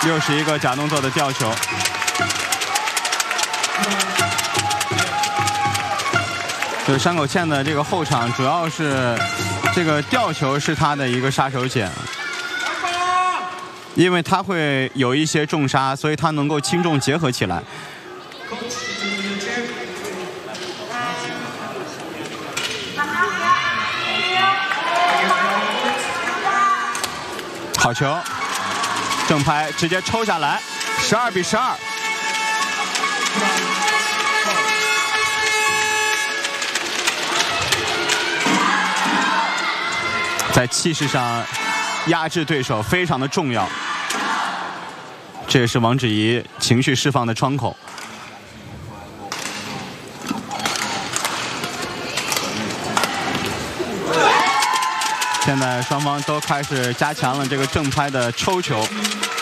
又是一个假动作的吊球。就是山口茜的这个后场，主要是这个吊球是他的一个杀手锏，因为他会有一些重杀，所以他能够轻重结合起来。好球，正拍直接抽下来，12比12。在气势上压制对手非常的重要，这也是王芷怡情绪释放的窗口。现在双方都开始加强了这个正拍的抽球。